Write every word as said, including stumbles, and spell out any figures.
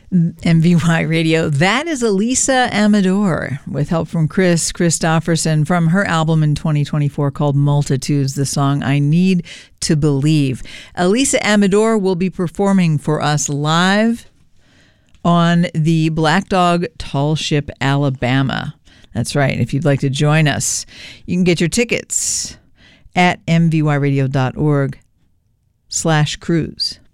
M V Y Radio. That is Elisa Amador with help from Chris Christopherson from her album in twenty twenty-four called Multitudes, the song I Need to Believe. Elisa Amador will be performing for us live on the Black Dog Tall Ship, Alabama. That's right. If you'd like to join us, you can get your tickets at mvyradio.org slash cruise.